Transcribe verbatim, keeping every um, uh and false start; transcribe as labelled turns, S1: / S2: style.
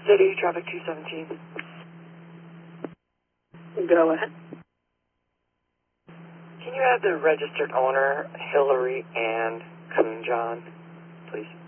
S1: City, traffic two seventeen.
S2: Go ahead.
S1: Can you have the registered owner, Hillary Ann Coonjohn, please?